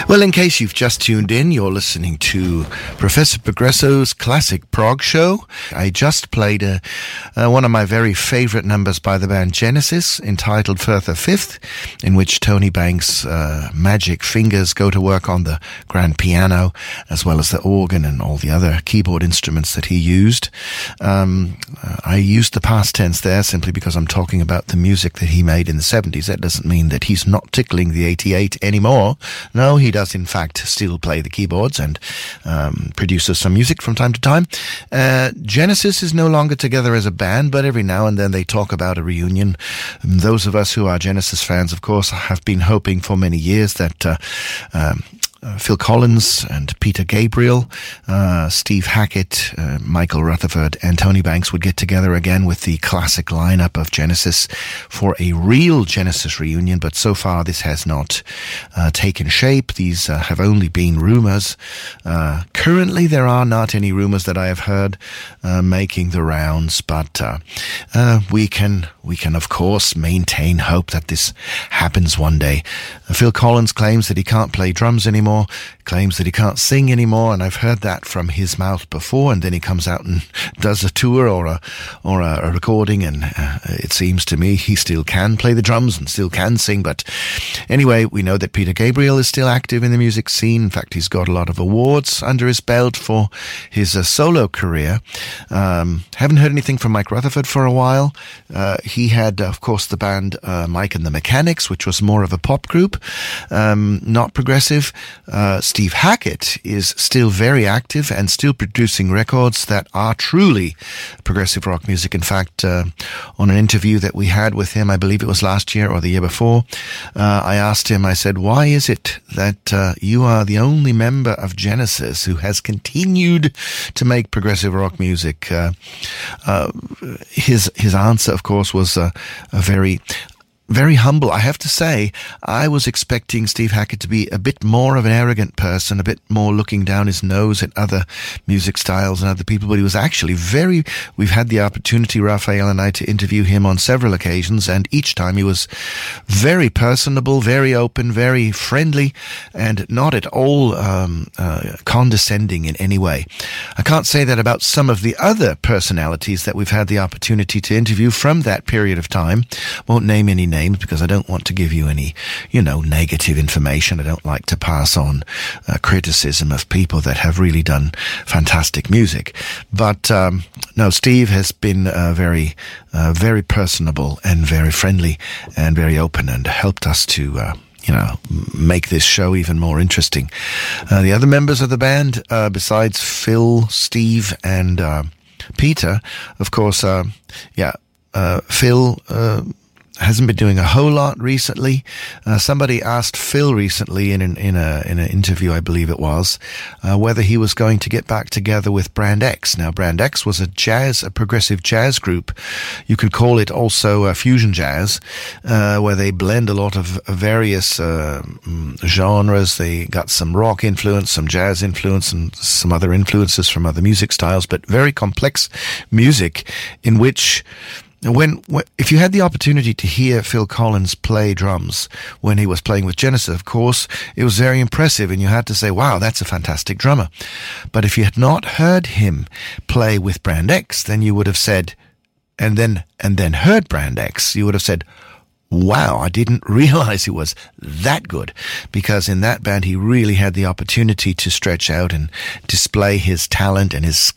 Well, in case you've just tuned in, you're listening to Professor Progresso's Classic Prog Show. I just played one of my very favorite numbers by the band Genesis, entitled Further Fifth, in which Tony Banks' magic fingers go to work on the grand piano, as well as the organ and all the other keyboard instruments that he used. I used the past tense there simply because I'm talking about the music that he made in the 70s. That doesn't mean that he's not tickling the 88 anymore. No, he does in fact still play the keyboards and produces some music from time to time. Genesis is no longer together as a band, but every now and then they talk about a reunion. Those of us who are Genesis fans, of course, have been hoping for many years that Phil Collins and Peter Gabriel, Steve Hackett, Michael Rutherford and Tony Banks would get together again with the classic lineup of Genesis for a real Genesis reunion, but so far this has not taken shape. These have only been rumors. Currently there are not any rumors that I have heard making the rounds, but we can of course maintain hope that this happens one day. Phil Collins claims that he can't play drums anymore, claims that he can't sing anymore, and I've heard that from his mouth before, and then he comes out and does a tour or a recording, and it seems to me he still can play the drums and still can sing. But anyway, we know that Peter Gabriel is still active in the music scene. In fact, he's got a lot of awards under his belt for his solo career. Haven't heard anything from Mike Rutherford for a while. He had, of course, the band Mike and the Mechanics, which was more of a pop group, not progressive. Steve Hackett is still very active and still producing records that are truly progressive rock music. In fact, on an interview that we had with him, I believe it was last year or the year before, I asked him, I said, why is it that you are the only member of Genesis who has continued to make progressive rock music? His answer, of course, was a very humble. I have to say, I was expecting Steve Hackett to be a bit more of an arrogant person, a bit more looking down his nose at other music styles and other people, but he was actually we've had the opportunity, Raphael and I, to interview him on several occasions, and each time he was very personable, very open, very friendly, and not at all condescending in any way. I can't say that about some of the other personalities that we've had the opportunity to interview from that period of time. Won't name any names because I don't want to give you any, negative information. I don't like to pass on criticism of people that have really done fantastic music. But no, Steve has been very personable and very friendly and very open, and helped us to make this show even more interesting. The other members of the band, besides Phil, Steve, and Peter, of course, Phil hasn't been doing a whole lot recently. Somebody asked Phil recently in an interview, I believe it was, whether he was going to get back together with Brand X. Now, Brand X was a progressive jazz group. You could call it also fusion jazz, where they blend a lot of various genres. They got some rock influence, some jazz influence, and some other influences from other music styles, but very complex music in which if you had the opportunity to hear Phil Collins play drums when he was playing with Genesis, of course, it was very impressive, and you had to say, wow, that's a fantastic drummer. But if you had not heard him play with Brand X, then you would have said, and then heard Brand X, you would have said, wow, I didn't realize he was that good, because in that band he really had the opportunity to stretch out and display his talent and his